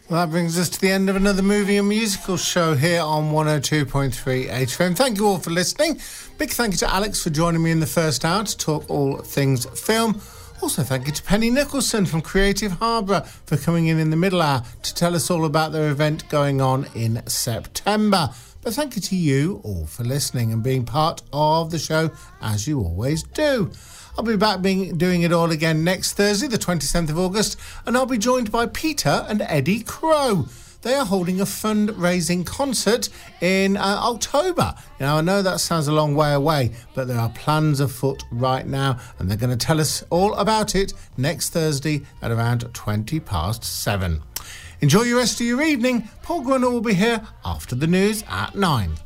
Well, that brings us to the end of another movie and musical show here on 102.3 HFM. Thank you all for listening. Big thank you to Alex for joining me in the first hour to talk all things film. Also, thank you to Penny Nicholson from Creative Harbour for coming in the middle hour to tell us all about their event going on in September. But thank you to you all for listening and being part of the show, as you always do. I'll be back doing it all again next Thursday, the 27th of August, and I'll be joined by Peter and Eddie Crow. They are holding a fundraising concert in October. Now, I know that sounds a long way away, but there are plans afoot right now, and they're going to tell us all about it next Thursday at around 7:20. Enjoy the rest of your evening. Paul Grunner will be here after the news at 9.